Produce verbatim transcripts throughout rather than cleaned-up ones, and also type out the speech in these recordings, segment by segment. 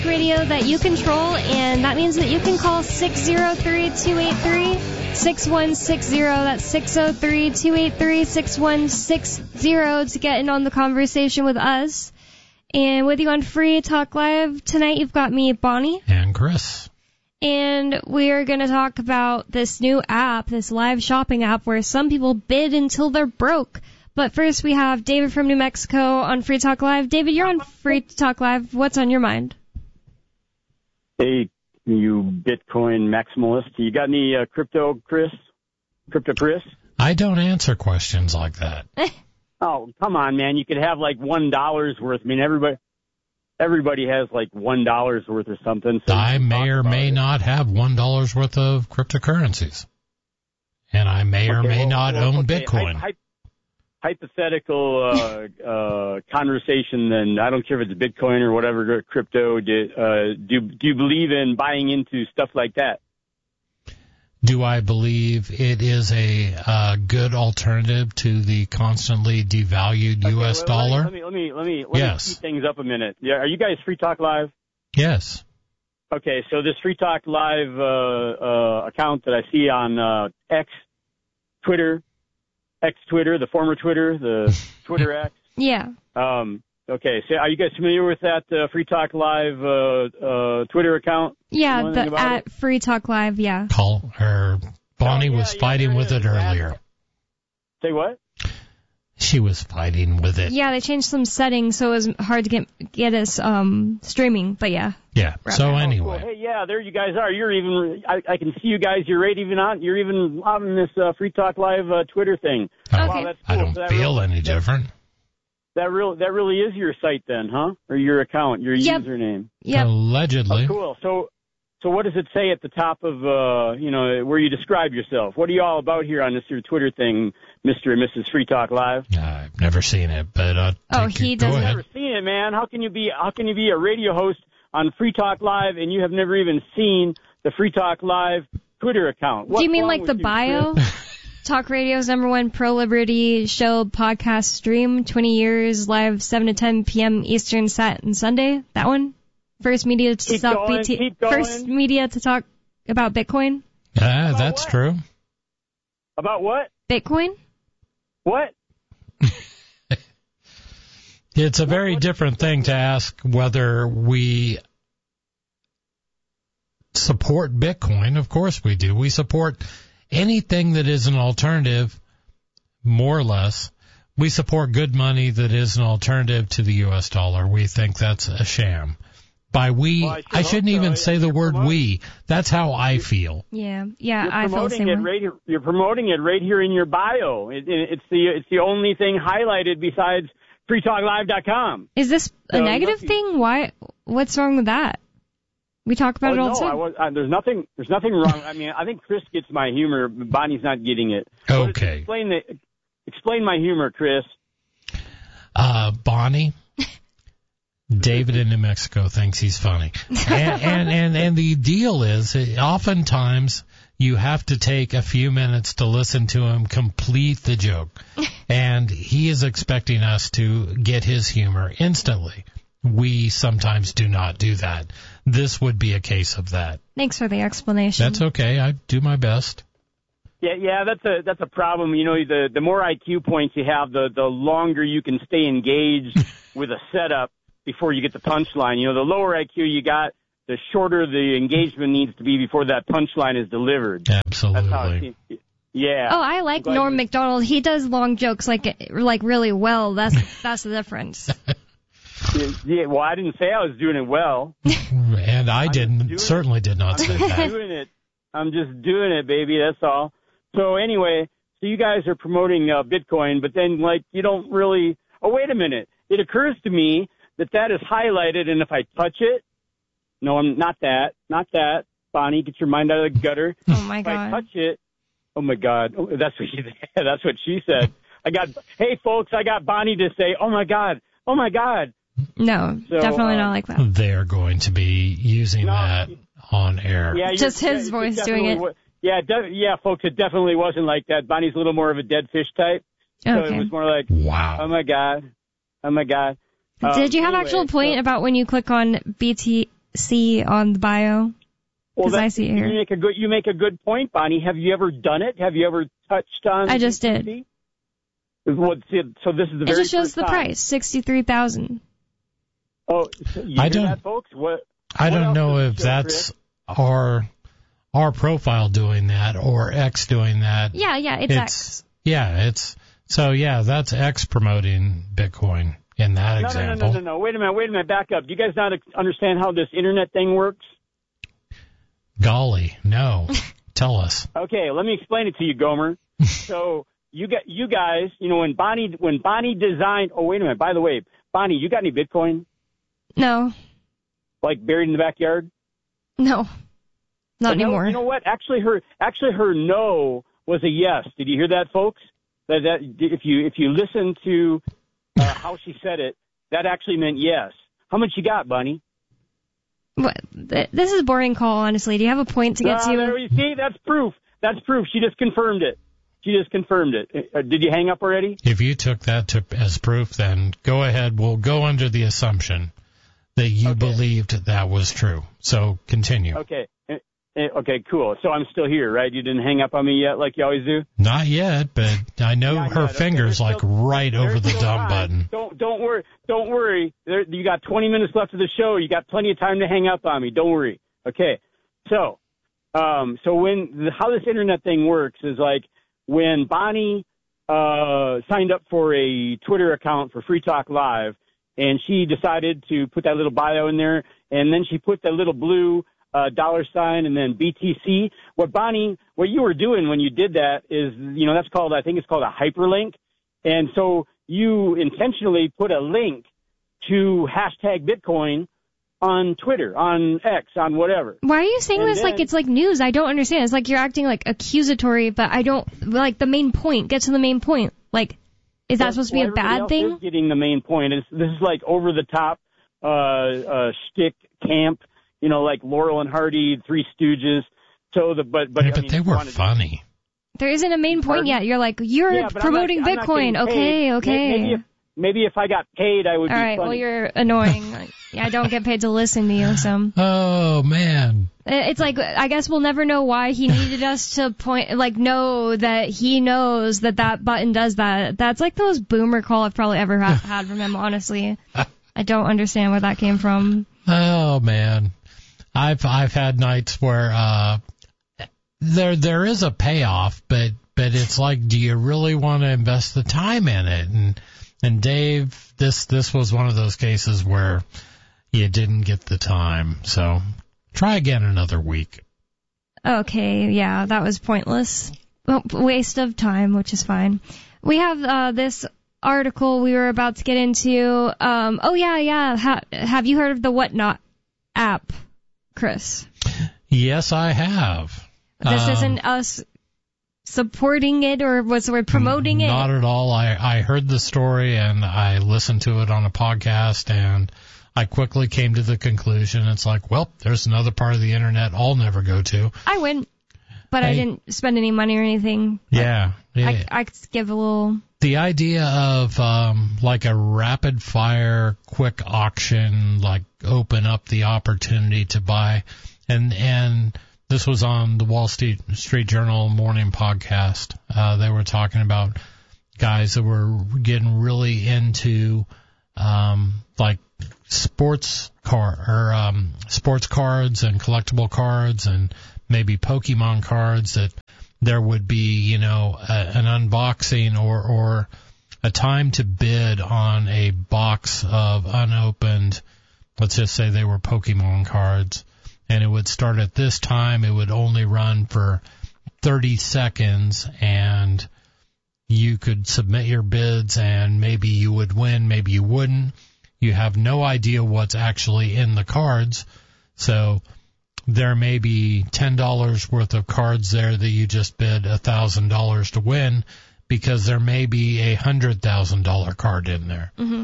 Radio that you control, and that means that you can call six oh three, two eight three, six one six zero. That's six oh three, two eight three, six one six zero to get in on the conversation with us. And with you on Free Talk Live tonight, you've got me, Bonnie. And Chris. And we're going to talk about this new app, this live shopping app, where some people bid until they're broke. But first, we have David from New Mexico on Free Talk Live. David, you're on Free Talk Live. What's on your mind? Hey, you Bitcoin maximalist. You got any uh, crypto, Chris? Crypto, Chris? I don't answer questions like that. Oh, come on, man. You could have like one dollar's worth. I mean, everybody everybody has like one dollar's worth or something. So I may or may it. not have one dollar's worth of cryptocurrencies. And I may or okay, may well, not well, own okay. Bitcoin. Hy- hy- hypothetical uh, uh, conversation, then I don't care if it's Bitcoin or whatever crypto. Do, uh, do, do you believe in buying into stuff like that? Do I believe it is a uh, good alternative to the constantly devalued okay, U S well, dollar? Let me let me let me let yes. me speed things up a minute. Yeah, are you guys Free Talk Live? Yes. Okay, so this Free Talk Live uh, uh, account that I see on uh, X, Twitter, X Twitter, the former Twitter, the Twitter X. Yeah. Um. Okay, so are you guys familiar with that uh, Free Talk Live uh, uh, Twitter account? Yeah, the at it? Free Talk Live, yeah. Call her. Bonnie oh, yeah, was yeah, fighting with it earlier. Say what? She was fighting with it. Yeah, they changed some settings, so it was hard to get get us um, streaming, but yeah. Yeah, so anyway. Oh, cool. Hey, yeah, there you guys are. You're even, I, I can see you guys, you're right even on, you're even on this uh, Free Talk Live uh, Twitter thing. Oh, wow, that's I cool. don't so feel really, any different. That real that really is your site then, huh? Or your account, your yep. username. Yep. Allegedly. Oh, cool. So so what does it say at the top of uh, you know, where you describe yourself? What are you all about here on this your Twitter thing, Mister and Missus Free Talk Live? I've never seen it, but uh Oh, he doesn't. I've never seen it, man. How can you be how can you be a radio host on Free Talk Live and you have never even seen the Free Talk Live Twitter account? What's Do you mean like the you, bio? Chris? Talk Radio's number one pro-liberty show podcast stream, twenty years, live seven to ten p.m. Eastern, Sat and Sunday. That one? First media to keep talk going, B T. Keep going. First media to talk about Bitcoin. Yeah, uh, that's what? true. About what? Bitcoin? What? It's a very different thing to ask whether we support Bitcoin. Of course we do. We support anything that is an alternative, more or less. We support good money that is an alternative to the U S dollar. We think that's a sham. By we, well, I, should I shouldn't so. even say the you're word promoting, we. That's how I feel. Yeah, yeah, you're I feel the promoting same it way. right here, You're promoting it right here in your bio. It, it, it's the it's the only thing highlighted besides free talk live dot com. Is this a so negative thing? Why? What's wrong with that? We talk about oh, it all no, the time. I was, I, there's nothing. There's nothing wrong. I mean, I think Chris gets my humor. But Bonnie's not getting it. Okay. Explain the, explain my humor, Chris. Uh, Bonnie, David in New Mexico thinks he's funny, and and and, and the deal is, oftentimes you have to take a few minutes to listen to him complete the joke, and he is expecting us to get his humor instantly. We sometimes do not do that. This would be a case of that. Thanks for the explanation. That's okay. I do my best. Yeah, yeah, that's a that's a problem. You know, the the more I Q points you have, the the longer you can stay engaged with a setup before you get the punchline. You know, the lower I Q you got, the shorter the engagement needs to be before that punchline is delivered. Absolutely. That's how it, yeah. Oh, I like Norm Macdonald. He does long jokes like like really well. That's that's the difference. Yeah, well, I didn't say I was doing it well. And I I'm didn't, certainly it. did not I'm say just that. doing it. I'm just doing it, baby. That's all. So anyway, so you guys are promoting uh, Bitcoin, but then, like, you don't really... Oh, wait a minute. It occurs to me that that is highlighted, and if I touch it... No, I'm not that. Not that. Bonnie, get your mind out of the gutter. Oh, my if God. If I touch it... Oh, my God. Oh, that's what she, that's what she said. I got... Hey, folks, I got Bonnie to say, oh, my God. Oh, my God. No, so, definitely um, not like that. They're going to be using no, that on air. Yeah, just his yeah, voice doing it. Was, yeah, de- yeah, folks, it definitely wasn't like that. Bonnie's a little more of a dead fish type. So Okay. it was more like, wow. Oh, my God. Oh, my God. Did um, you have anyway, actual point so, about when you click on B T see on the bio. Well, Because I see it here. You make a good you make a good point, Bonnie. Have you ever done it? Have you ever touched on? I just P T C? did. What, so this is the It very just shows first the time. price, sixty-three thousand. Oh, so you I hear don't- that, folks? What? I what don't else know does if it show, that's Chris? our our profile doing that or X doing that. Yeah, yeah, it's, It's X. yeah, it's so yeah, that's X promoting Bitcoin in that No, no, example. no, no, no, no. Wait a minute, wait a minute. Back up. Do you guys not understand how this internet thing works? Golly, no. Tell us. Okay, let me explain it to you, Gomer. So you got you guys, you know, when Bonnie when Bonnie designed. Oh, wait a minute. By the way, Bonnie, you got any Bitcoin No, like buried in the backyard? no, not No, anymore. You know what? Actually, her actually her no was a yes. Did you hear that, folks? That that if you if you listen to uh, how she said it, that actually meant yes. How much you got, Bunny? What? Th- This is a boring call, honestly. Do you have a point to get Ah, to? there you see, that's proof. That's proof. She just confirmed it. She just confirmed it. Uh, did you hang up already? If you took that to, as proof, then go ahead. We'll go under the assumption that you Okay. believed that was true. So continue. Okay. Uh, uh, Okay, cool. So I'm still here, right? You didn't hang up on me yet like you always do? Not yet, but I know Not her yet. Okay, finger's there's like still- right over There's the still dumb time. button. Don't don't worry. Don't worry. There, you got twenty minutes left of the show. You got plenty of time to hang up on me. Don't worry. Okay. So, um, so when the, how this internet thing works is like when Bonnie uh, signed up for a Twitter account for Free Talk Live, and she decided to put that little bio in there, and then she put that little blue uh, dollar sign and then B T C. What Bonnie, what you were doing when you did that is, you know, that's called, I think it's called a hyperlink. And so you intentionally put a link to hashtag Bitcoin on Twitter, on X, on whatever. Why are you saying And this like then- it's like news? I don't understand. It's like you're acting like accusatory, but I don't like the main point. Get to the main point. Like, is that Well, supposed to be well, a everybody bad else thing? is getting the main point. It's, this is like over the top, uh, uh, shtick camp, you know, like Laurel and Hardy, Three Stooges. So the, but, but, Yeah, I but mean, they if you were wanted to- funny. There isn't a main point Pardon? yet. You're like you're Yeah, but I'm promoting not- I'm not Bitcoin. getting Okay, paid. okay. Maybe if, maybe if I got paid, I would All be right. funny. Well, you're annoying. Like, yeah, I don't get paid to listen to you, so Oh man. it's like I guess we'll never know why he needed us to point like know that he knows that that button does that. That's like the most boomer call I've probably ever ha- had from him. Honestly, I don't understand where that came from. Oh man. I've I've had nights where uh there there is a payoff, but but it's like, do you really want to invest the time in it? And and Dave, this this was one of those cases where you didn't get the time. So try again another week. Okay, yeah, that was pointless. Well, waste of time, which is fine. We have uh, this article we were about to get into. Um, oh, yeah, yeah. Ha- have you heard of the Whatnot app, Chris? Yes, I have. This Um, isn't us supporting it or what's the word, promoting it. Not at all. I, I heard the story and I listened to it on a podcast, and I quickly came to the conclusion it's like, well, there's another part of the internet I'll never go to. I went, but I Hey. didn't spend any money or anything. Yeah. yeah. I, I could give a little. The idea of um, like a rapid fire, quick auction, like open up the opportunity to buy, and and this was on the Wall Street Street Journal morning podcast. Uh, they were talking about guys that were getting really into um, like sports car or um, sports cards and collectible cards and maybe Pokemon cards, that there would be, you know, a, an unboxing or, or a time to bid on a box of unopened, let's just say they were Pokemon cards, and it would start at this time. It would only run for thirty seconds, and you could submit your bids, and maybe you would win, maybe you wouldn't. You have no idea what's actually in the cards, so there may be ten dollars worth of cards there that you just bid one thousand dollars to win, because there may be a one hundred thousand dollars card in there. Mm-hmm.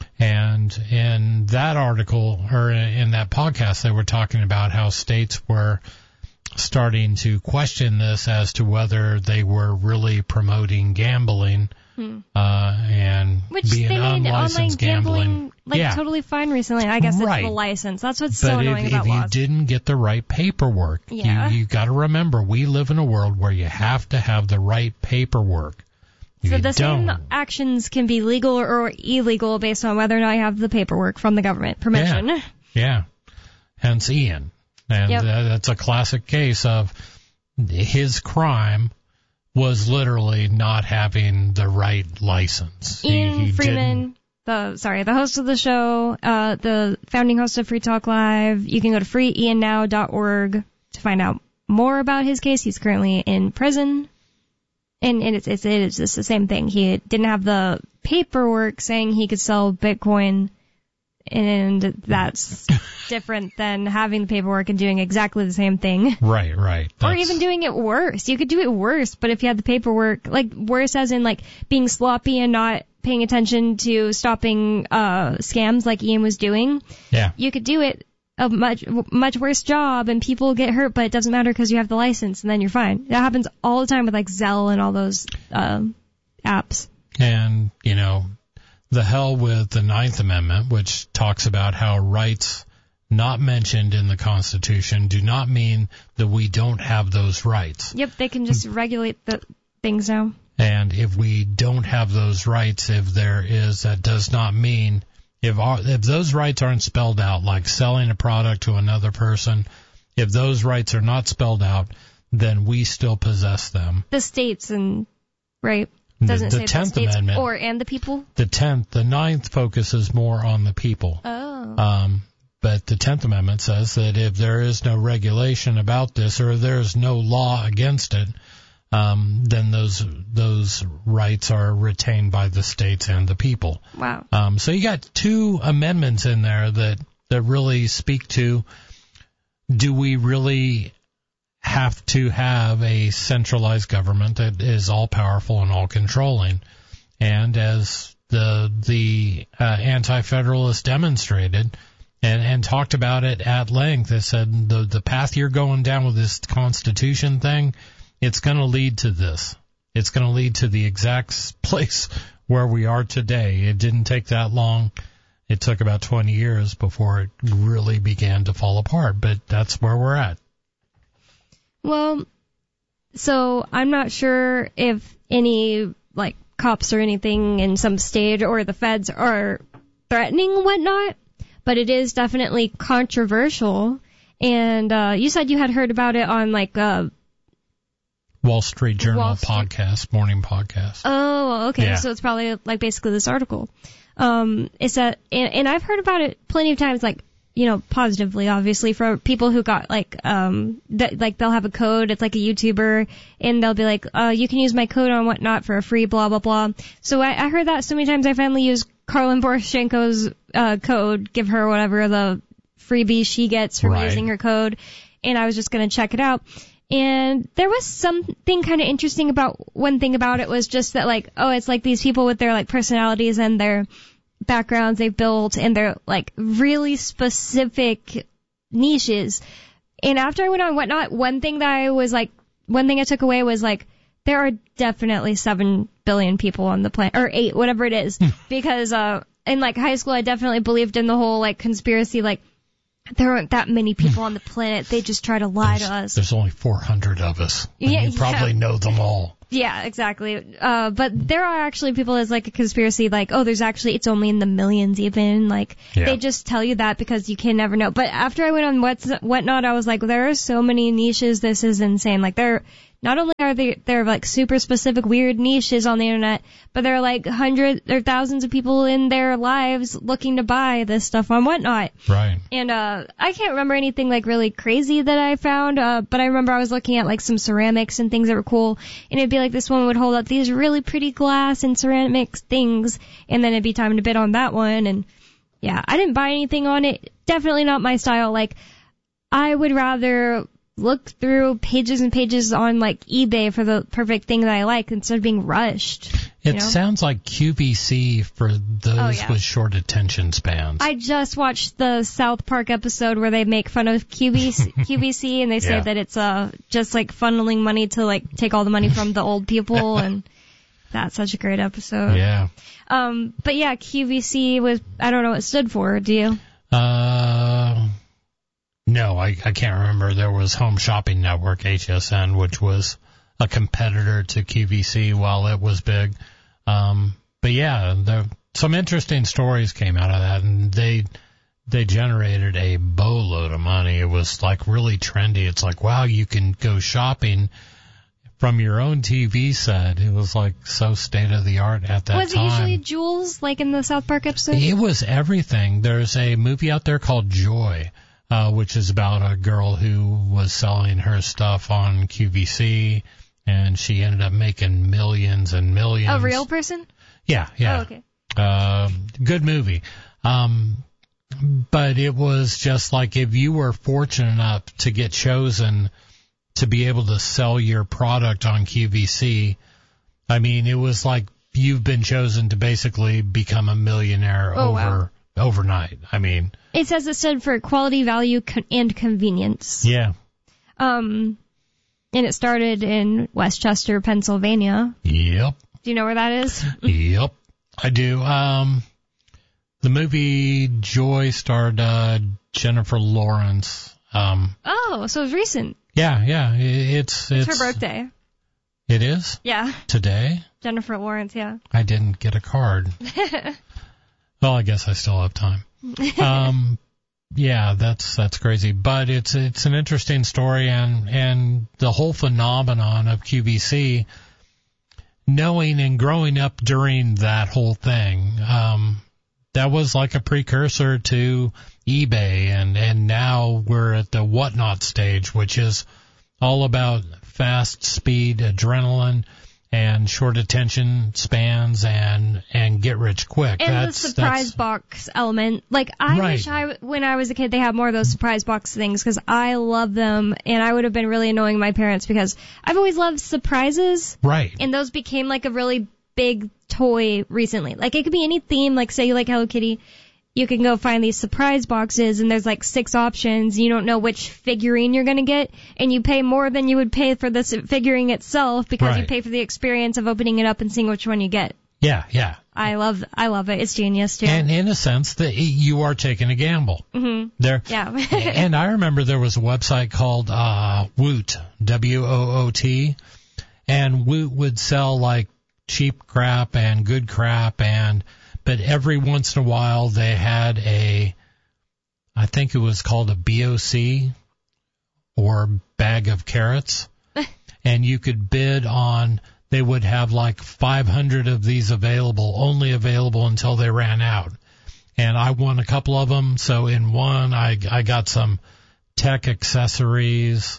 And in that article, or in that podcast, they were talking about how states were starting to question this as to whether they were really promoting gambling Hmm. uh, and Which being they made unlicensed online gambling, gambling. like yeah. totally fine recently. I guess Right. it's the license. That's what's But so if, annoying if about you laws. didn't get the right paperwork, Yeah. you you got to remember we live in a world where you have to have the right paperwork. If So you the don't, same actions can be legal or illegal based on whether or not you have the paperwork from the government permission. Yeah. yeah. Hence Ian, and Yep. uh, that's a classic case of his crime was literally not having the right license. He- Ian he Freeman, didn't- the sorry, the host of the show, uh, the founding host of Free Talk Live. You can go to free ian now dot org to find out more about his case. He's currently in prison, and, and it's, it's it's just the same thing. He didn't have the paperwork saying he could sell Bitcoin, and that's different than having the paperwork and doing exactly the same thing. Right, right. Or That's- even doing it worse. You could do it worse, but if you had the paperwork, like worse as in like being sloppy and not paying attention to stopping uh scams like Ian was doing, Yeah. you could do it a much much worse job and people get hurt, but it doesn't matter because you have the license and then you're fine. That happens all the time with like Zelle and all those um apps. And, you know, the hell with the Ninth Amendment, which talks about how rights not mentioned in the Constitution do not mean that we don't have those rights. Yep, they can just regulate the things now. And if we don't have those rights, if there is, that does not mean, if our, if those rights aren't spelled out, like selling a product to another person, if those rights are not spelled out, then we still possess them. The states and, right? The- Doesn't the say the tenth states Amendment. or and the people? The tenth, the ninth focuses more on the people. Oh. Um, but the tenth Amendment says that if there is no regulation about this or there is no law against it, um, then those those rights are retained by the states and the people. Wow. Um, so you got two amendments in there that, that really speak to, do we really have to have a centralized government that is all powerful and all controlling? And as the the uh, anti-federalists demonstrated and, and talked about it at length, they said the the path you're going down with this Constitution thing, it's going to lead to this. It's going to lead to the exact place where we are today. It didn't take that long. It took about twenty years before it really began to fall apart, but that's where we're at. Well, so I'm not sure if any, like, cops or anything in some state or the feds are threatening whatnot, but it is definitely controversial. And uh you said you had heard about it on, like, uh Wall Street Journal Wall Street- podcast, morning podcast. Oh, okay. Yeah. So it's probably like basically this article. Um, it's that, and, and I've heard about it plenty of times, like, you know, positively, obviously, for people who got like, um, that, like they'll have a code. It's like a YouTuber, and they'll be like, uh, you can use my code on whatnot for a free blah blah blah. So I, I heard that so many times. I finally used Karlin Poroshenko's uh, code, give her whatever the freebie she gets from Right. using her code, and I was just gonna check it out. And there was something kind of interesting about, one thing about it was just that, like, oh, it's like these people with their, like, personalities and their backgrounds they've built and their, like, really specific niches. And after I went on Whatnot, one thing that I was, like, one thing I took away was, like, there are definitely seven billion people on the planet, or eight, whatever it is. Because, uh, in, like, high school, I definitely believed in the whole, like, conspiracy, like, there aren't that many people on the planet. They just try to lie there's, to us. There's only four hundred of us. And Yeah, you probably yeah. know them all. Yeah, exactly. Uh, but there are actually people as like a conspiracy, like, oh, there's actually, it's only in the millions even. Like, Yeah. they just tell you that because you can never know. But after I went on what's, Whatnot, I was like, there are so many niches. This is insane. Like, there, not only are they, there like super specific weird niches on the internet, but there are like hundreds or thousands of people in their lives looking to buy this stuff on Whatnot. Right. And, uh, I can't remember anything, like, really crazy that I found, uh, but I remember I was looking at, like, some ceramics and things that were cool, and it'd be like this woman would hold up these really pretty glass and ceramics things, and then it'd be time to bid on that one, and, yeah, I didn't buy anything on it. Definitely not my style. Like, I would rather look through pages and pages on, like, eBay for the perfect thing that I like instead of being rushed. It you know? sounds like Q V C for those Oh, yeah. with short attention spans. I just watched the South Park episode where they make fun of Q V C, Q V C and they say Yeah. that it's uh just like funneling money to like take all the money from the old people, and That's such a great episode. Yeah. Um, but yeah, Q V C was, I don't know what it stood for, do you? Uh, no, I, I can't remember. There was Home Shopping Network, H S N, which was a competitor to Q V C while it was big. Um, but yeah, there, some interesting stories came out of that, and they they generated a boatload of money. It was like really trendy. It's like, wow, you can go shopping from your own T V set. It was like so state of the art at that was time. Was it usually Jules, like in the South Park episode? It was everything. There's a movie out there called Joy, uh, which is about a girl who was selling her stuff on Q V C, and she ended up making millions and millions. A real person? Yeah, yeah. Oh, okay. Uh, good movie. Um, but it was just like if you were fortunate enough to get chosen to be able to sell your product on Q V C, I mean, it was like you've been chosen to basically become a millionaire oh, over wow. overnight. I mean, it says it stood for quality, value, con- and convenience. Yeah. Um, and it started in Westchester, Pennsylvania. Yep. Do you know where that is? Yep, I do. Um, the movie Joy starred uh, Jennifer Lawrence. Um, oh, so it was recent. Yeah, yeah. It's, it's It's her birthday. It is? Yeah. Today? Jennifer Lawrence, yeah. I didn't get a card. Well, I guess I still have time. Um, yeah, that's that's crazy. But it's it's an interesting story, and and the whole phenomenon of Q V C, knowing and growing up during that whole thing, um, that was like a precursor to eBay, and, and now we're at the whatnot stage, which is all about fast speed, adrenaline, and short attention spans, and, and get rich quick. And that's, the surprise that's, box element. Like, I right. wish I, when I was a kid, they had more of those surprise box things, because I love them, and I would have been really annoying my parents, because I've always loved surprises. Right. And those became like a really big toy recently. Like, it could be any theme, like say you like Hello Kitty, you can go find these surprise boxes, and there's like six options. You don't know which figurine you're going to get, and you pay more than you would pay for the figurine itself, because right. you pay for the experience of opening it up and seeing which one you get. Yeah, yeah. I love, I love it. It's genius too. And in a sense, that you are taking a gamble. Mm-hmm. There. Yeah. And I remember there was a website called uh, Woot, W O O T, and Woot would sell like cheap crap and good crap, and but every once in a while they had a, I think it was called a B O C, or bag of carrots, and you could bid on, they would have like five hundred of these available, only available until they ran out. And I won a couple of them, so in one I, I got some tech accessories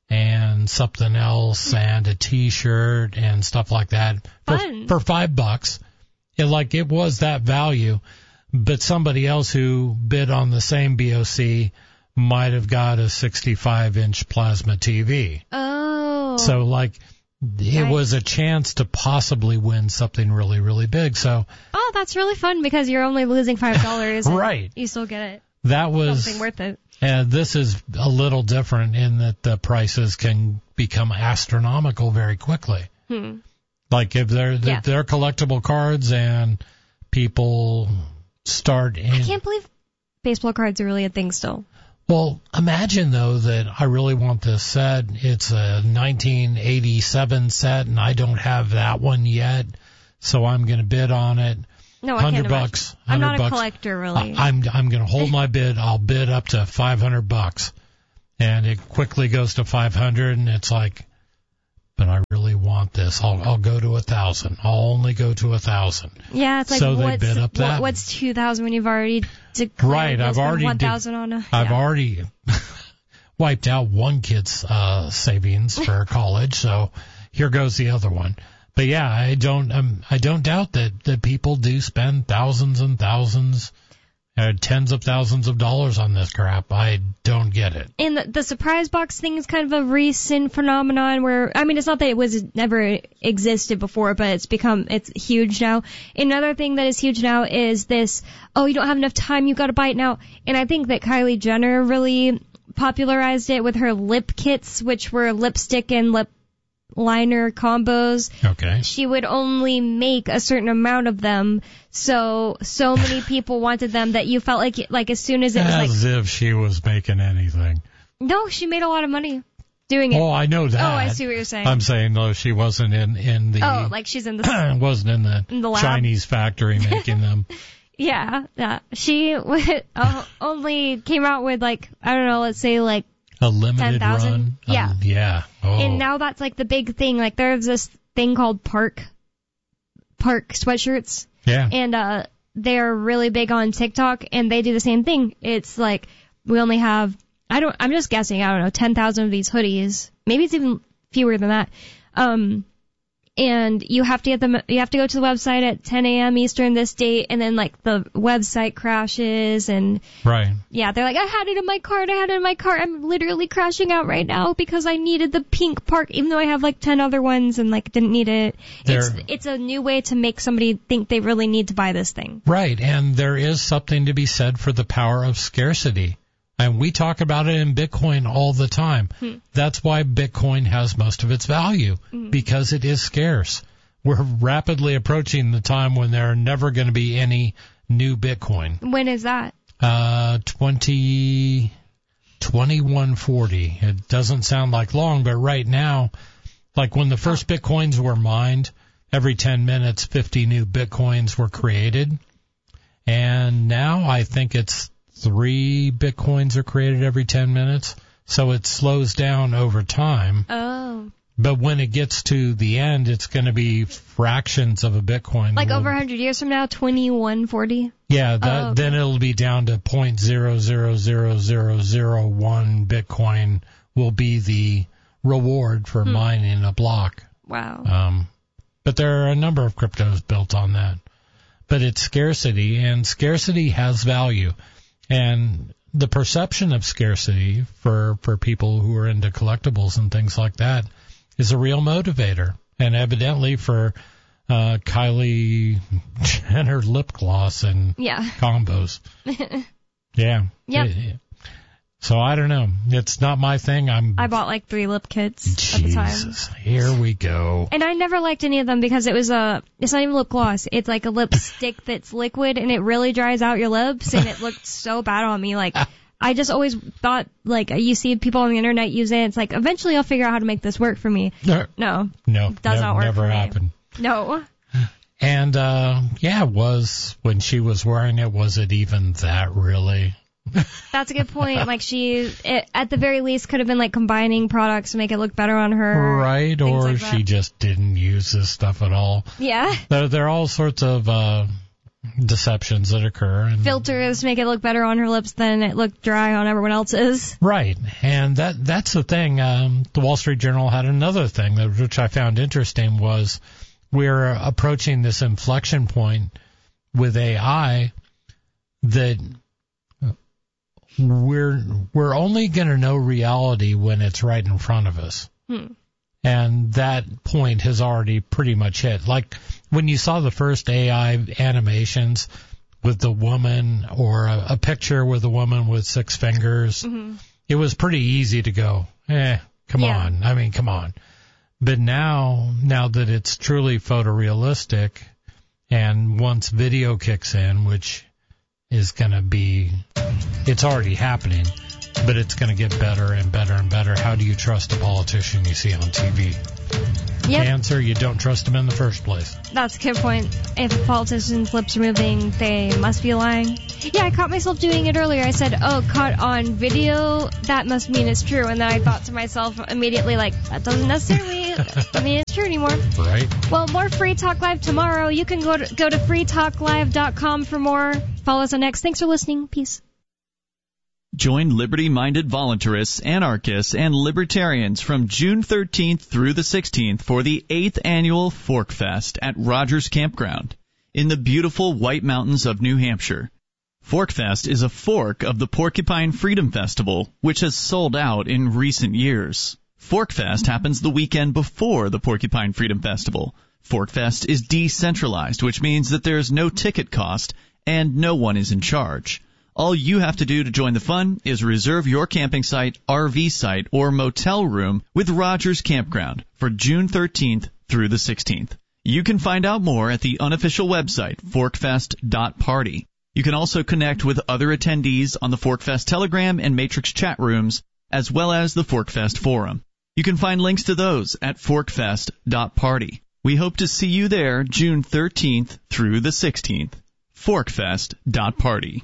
and something else and a t-shirt and stuff like that for, Fun. for five bucks. It, like, it was that value, but somebody else who bid on the same B O C might have got a sixty-five inch plasma T V. Oh. So, like, it Nice. was a chance to possibly win something really, really big. So Oh, that's really fun, because you're only losing five dollars. Right. You still get it. that was, Something worth it. and this is a little different in that the prices can become astronomical very quickly. Hmm. Like if they're, Yeah. if they're collectible cards and people start in. I can't believe baseball cards are really a thing still. Well, imagine though that I really want this set. It's a nineteen eighty-seven set and I don't have that one yet. So I'm going to bid on it. No, I can't Hundred imagine. bucks. I'm Hundred not a bucks. collector, really. I, I'm I'm going to hold my bid. I'll bid up to five hundred bucks, and it quickly goes to five hundred, and it's like, but I really want this. I'll I'll go to a thousand. I'll only go to a thousand. Yeah, it's like, So they what's, bid up that. what, what's two thousand when you've already declared Right, I've already one thousand on a... I've yeah. already wiped out one kid's uh, savings for college, so here goes the other one. But yeah, I don't um, I don't doubt that, that people do spend thousands and thousands, uh, tens of thousands of dollars on this crap. I don't get it. And the, the surprise box thing is kind of a recent phenomenon where, I mean, it's not that it was never existed before, but it's become, it's huge now. Another thing that is huge now is this, oh, you don't have enough time, you gotta buy it now. And I think that Kylie Jenner really popularized it with her lip kits, which were lipstick and lip liner combos. Okay. She would only make a certain amount of them, so so many people wanted them that you felt like like as soon as it was As like if she was making anything. no, she made a lot of money doing it. Oh, I know that. Oh, I see what you're saying. I'm saying though she wasn't in in the oh, like she's in the wasn't in the, in the lab. Chinese factory making them. Yeah, yeah. She would, uh, only came out with like I don't know, let's say like A limited ten thousand. run. Yeah. Um, yeah. Oh. And now that's like the big thing. Like there's this thing called Park, Park sweatshirts. Yeah. And uh, they're really big on TikTok, and they do the same thing. It's like we only have, I don't, I'm just guessing, I don't know, ten thousand of these hoodies. Maybe it's even fewer than that. Um, and you have to get them, you have to go to the website at ten a.m. Eastern this date, and then like the website crashes, and Right. yeah, they're like, I had it in my cart, I had it in my cart, I'm literally crashing out right now because I needed the pink Park, even though I have like ten other ones and like didn't need it. It's They're- it's a new way to make somebody think they really need to buy this thing. Right. And there is something to be said for the power of scarcity. And we talk about it in Bitcoin all the time. Hmm. That's why Bitcoin has most of its value, Mm. because it is scarce. We're rapidly approaching the time when there are never going to be any new Bitcoin. When is that? Uh, twenty, twenty-one forty. It doesn't sound like long, but right now, like when the first Bitcoins were mined, every ten minutes, fifty new Bitcoins were created. And now I think it's three Bitcoins are created every ten minutes. So it slows down over time. Oh. But when it gets to the end, it's going to be fractions of a Bitcoin. Like Will- over one hundred years from now, twenty-one forty? Yeah, that, Oh, okay. then it'll be down to zero point zero zero zero zero zero one Bitcoin will be the reward for Hmm. mining a block. Wow. Um, but there are a number of cryptos built on that. But it's scarcity, and scarcity has value. And the perception of scarcity for, for people who are into collectibles and things like that is a real motivator. And evidently for uh, Kylie Jenner lip gloss and Yeah. combos. Yeah. Yep. It- so I don't know. It's not my thing. I'm I bought like three lip kits at the time. Jesus. Here we go. And I never liked any of them because it was a, it's not even lip gloss. It's like a lipstick that's liquid and it really dries out your lips, and it looked so bad on me. Like, I just always thought, like, you see people on the internet use it, it's like, eventually I'll figure out how to make this work for me. No, No. no, Does nev- not work never for me. happened. No. And, uh, yeah, was, when she was wearing it, was it even that really? That's a good point. Like, she, it, at the very least, could have been, like, combining products to make it look better on her. Right, things or like she that. just didn't use this stuff at all. Yeah. There, there are all sorts of, uh, deceptions that occur. And, Filters to make it look better on her lips than it looked dry on everyone else's. Right, and that that's the thing. Um, the Wall Street Journal had another thing that which I found interesting was we're approaching this inflection point with A I that we're we're only going to know reality when it's right in front of us. Hmm. And that point has already pretty much hit. Like when you saw the first A I animations with the woman, or a, a picture with a woman with six fingers, Mm-hmm. it was pretty easy to go, eh, come Yeah. on. I mean, come on. But now, now that it's truly photorealistic, and once video kicks in, which is going to be, it's already happening, but it's going to get better and better and better. How do you trust a politician you see on T V? Yep. Answer, you don't trust them in the first place. That's a good point. If a politician's lips are moving, they must be lying. Yeah, I caught myself doing it earlier. I said, oh, caught on video, that must mean it's true. And then I thought to myself immediately, like, that doesn't necessarily mean it's true anymore. Right? Well, more Free Talk Live tomorrow. You can go to, go to free talk live dot com for more. Follow us on X. Thanks for listening. Peace. Join liberty-minded voluntarists, anarchists, and libertarians from June thirteenth through the sixteenth for the eighth annual Fork Fest at Rogers Campground in the beautiful White Mountains of New Hampshire. Fork Fest is a fork of the Porcupine Freedom Festival, which has sold out in recent years. Fork Fest happens the weekend before the Porcupine Freedom Festival. Fork Fest is decentralized, which means that there is no ticket cost and no one is in charge. All you have to do to join the fun is reserve your camping site, R V site, or motel room with Rogers Campground. for June thirteenth through the sixteenth. You can find out more at the unofficial website, forkfest dot party. You can also connect with other attendees on the ForkFest Telegram and Matrix chat rooms, as well as the ForkFest Forum. You can find links to those at forkfest dot party. We hope to see you there June thirteenth through the sixteenth. forkfest dot party.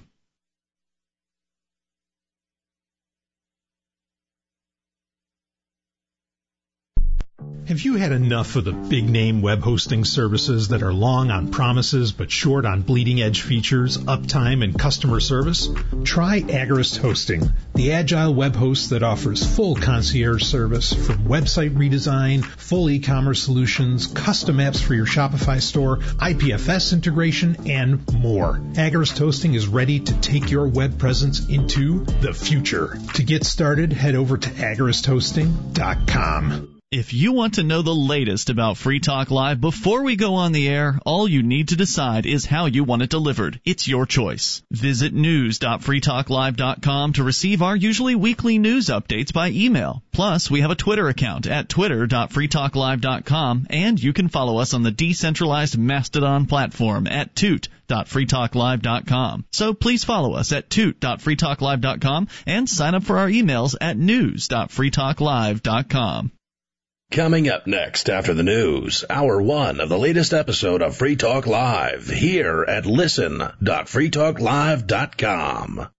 Have you had enough of the big-name web hosting services that are long on promises but short on bleeding-edge features, uptime, and customer service? Try Agorist Hosting, the agile web host that offers full concierge service from website redesign, full e-commerce solutions, custom apps for your Shopify store, I P F S integration, and more. Agorist Hosting is ready to take your web presence into the future. To get started, head over to agorist hosting dot com. If you want to know the latest about Free Talk Live before we go on the air, all you need to decide is how you want it delivered. It's your choice. Visit news dot free talk live dot com to receive our usually weekly news updates by email. Plus, we have a Twitter account at twitter dot free talk live dot com, and you can follow us on the decentralized Mastodon platform at toot dot free talk live dot com. So please follow us at toot dot free talk live dot com and sign up for our emails at news dot free talk live dot com. Coming up next after the news, hour one of the latest episode of Free Talk Live here at listen dot free talk live dot com.